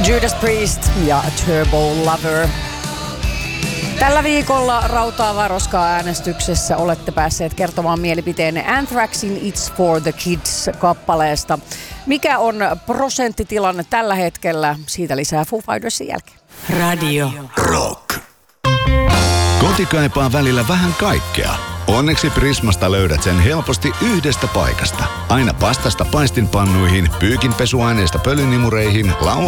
Judas Priest ja Turbo Lover. Tällä viikolla rautaavaa roskaa äänestyksessä olette päässeet kertomaan mielipiteenne Anthraxin It's for the Kids-kappaleesta. Mikä on prosenttitilanne tällä hetkellä? Siitä lisää Foo Fightersin jälkeen. Radio Rock. Koti kaipaa välillä vähän kaikkea. Onneksi Prismasta löydät sen helposti yhdestä paikasta. Aina pastasta paistinpannuihin, pyykinpesuaineista pölynimureihin,